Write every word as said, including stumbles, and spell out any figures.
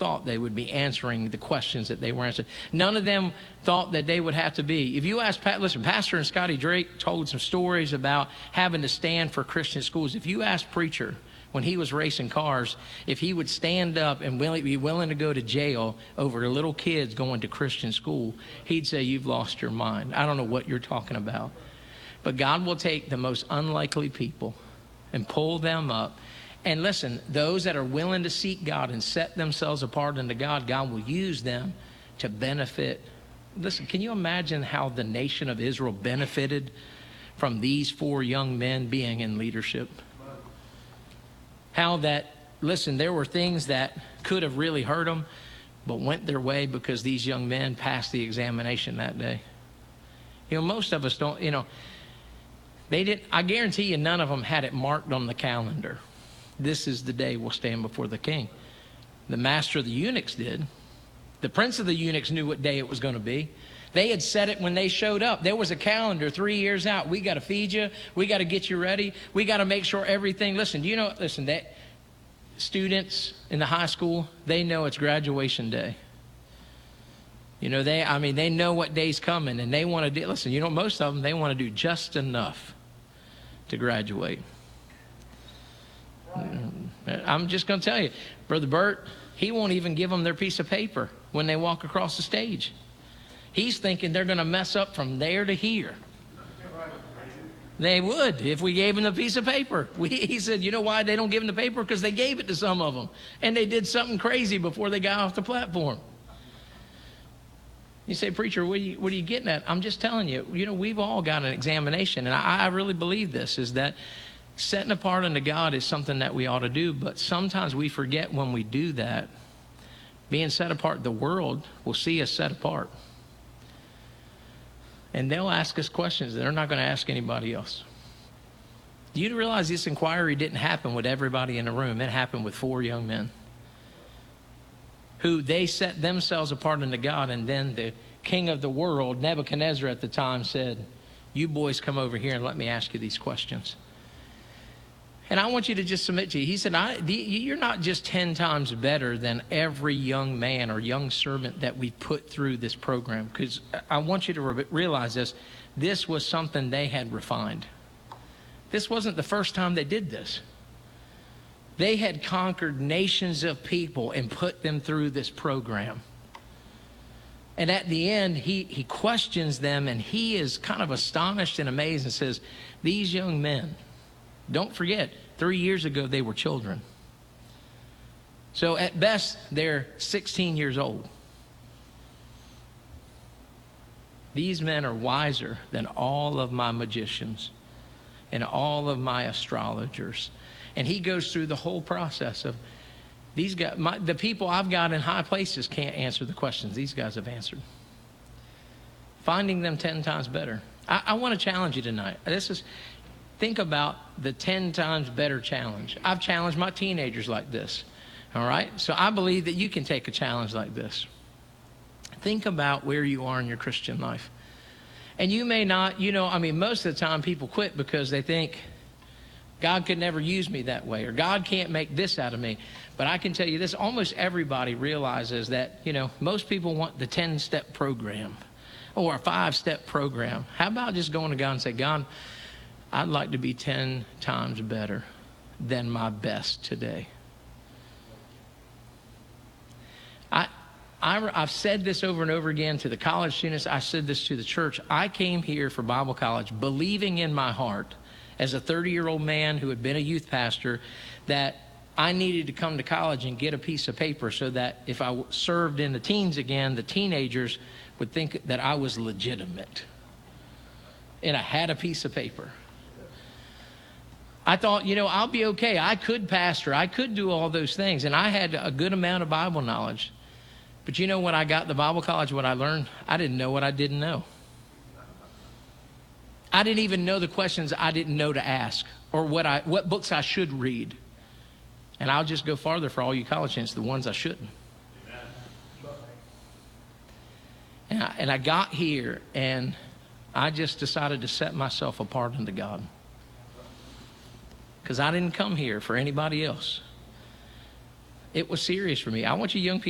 thought they would be answering the questions that they were answering. None of them thought that they would have to be. If you ask, Pat, listen, Pastor and Scotty Drake told some stories about having to stand for Christian schools. If you ask Preacher, when he was racing cars, if he would stand up and willing, be willing to go to jail over little kids going to Christian school, he'd say, you've lost your mind. I don't know what you're talking about. But God will take the most unlikely people and pull them up. And listen, those that are willing to seek God and set themselves apart unto God, God will use them to benefit. Listen, can you imagine how the nation of Israel benefited from these four young men being in leadership? How that, listen, there were things that could have really hurt them, but went their way because these young men passed the examination that day. You know, most of us don't, you know, they didn't, I guarantee you none of them had it marked on the calendar. This is the day we'll stand before the king. The master of the eunuchs did. The prince of the eunuchs knew what day it was going to be. They had said it when they showed up. There was a calendar three years out. We got to feed you. We got to get you ready. We got to make sure everything. Listen, do you know, listen, that students in the high school, they know it's graduation day. You know, they, I mean, they know what day's coming and they want to do, listen, you know, most of them, they want to do just enough to graduate. I'm just going to tell you, Brother Bert, he won't even give them their piece of paper when they walk across the stage. He's thinking they're going to mess up from there to here. They would if we gave them the piece of paper. We, he said, you know why they don't give them the paper? Because they gave it to some of them. And they did something crazy before they got off the platform. You say, preacher, what are you, what are you getting at? I'm just telling you, you know, we've all got an examination. And I, I really believe this, is that setting apart unto God is something that we ought to do. But sometimes we forget when we do that, being set apart, the world will see us set apart. And they'll ask us questions that they're not going to ask anybody else. Do you realize this inquiry didn't happen with everybody in the room? It happened with four young men who they set themselves apart unto God. And then the king of the world, Nebuchadnezzar at the time, said, you boys come over here and let me ask you these questions. And I want you to just submit to you. He said, I, the, you're not just ten times better than every young man or young servant that we put through this program. Because I want you to re- realize this. This was something they had refined. This wasn't the first time they did this. They had conquered nations of people and put them through this program. And at the end, he, he questions them, and he is kind of astonished and amazed and says, these young men, don't forget, three years ago, they were children. So at best, they're sixteen years old. These men are wiser than all of my magicians and all of my astrologers. And he goes through the whole process of these guys. My, the people I've got in high places can't answer the questions these guys have answered. Finding them ten times better. I, I want to challenge you tonight. This is... Think about the ten times better challenge. I've challenged my teenagers like this, all right? So I believe that you can take a challenge like this. Think about where you are in your Christian life. And you may not, you know, I mean, most of the time people quit because they think, God could never use me that way, or God can't make this out of me. But I can tell you this, almost everybody realizes that, you know, most people want the ten-step program or a five-step program. How about just going to God and say, God, I'd like to be ten times better than my best today. I, I, I've said this over and over again to the college students. I said this to the church. I came here for Bible college believing in my heart as a thirty-year-old man who had been a youth pastor that I needed to come to college and get a piece of paper so that if I served in the teens again, the teenagers would think that I was legitimate. And I had a piece of paper. I thought, you know, I'll be okay. I could pastor. I could do all those things. And I had a good amount of Bible knowledge. But you know, when I got to Bible college, what I learned, I didn't know what I didn't know. I didn't even know the questions I didn't know to ask or what I what books I should read. And I'll just go farther for all you college students, the ones I shouldn't. And I, and I got here, and I just decided to set myself apart unto God. Because I didn't come here for anybody else. It was serious for me. I want you young people